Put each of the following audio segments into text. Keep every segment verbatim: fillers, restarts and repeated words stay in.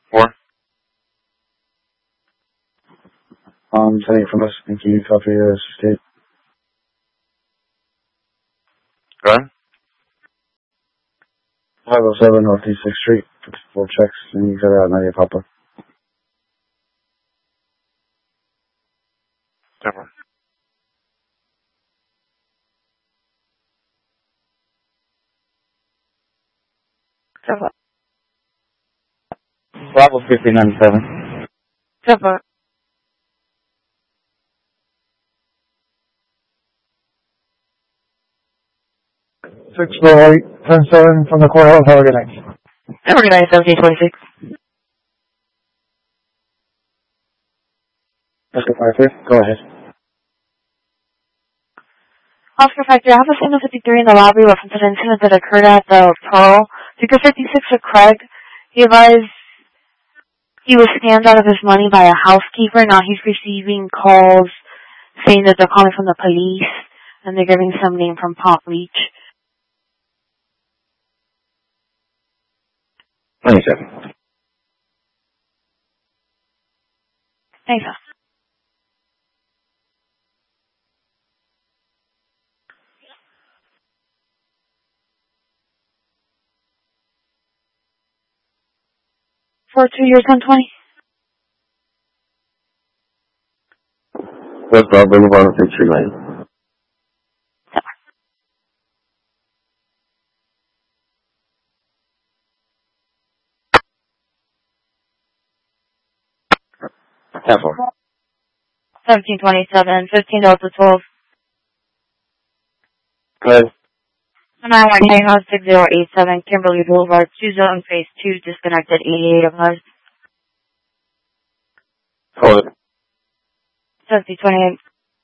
Four. Um, sending from us. Thank you. Copy uh, state. Go ahead. five oh seven Northeast sixth Street. Four checks. And you got out Nadia Papa. Seven. Seven. Bravo fifteen ninety-seven. Seven. six four eight ten seven from the courthouse. Have a good night. Have a good night, seventeen twenty-six. Oscar five three. Go ahead. Oscar five three, I have a signal fifty-three in the lobby reference an incident that occurred at the Pearl. Figure fifty-six of Craig. He advised he was scammed out of his money by a housekeeper. Now he's receiving calls saying that they're calling from the police and they're giving some name from Pop Reach. twenty-seven. Thanks. For two years, one twenty. West Broad Boulevard on Victory Lane. ten four. seventeen twenty-seven, fifteen Delta twelve. Go ahead. nine one eight six zero eight seven, Kimberly Boulevard, two zone phase two, disconnected eighty-eight of us. Hold it. seventeen twenty-eight.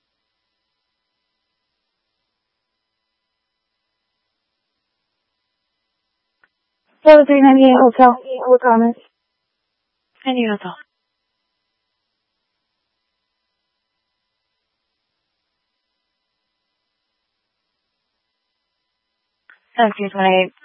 seventeen ninety-eight Hotel. What comments? Any hotel. seventeen twenty-eight.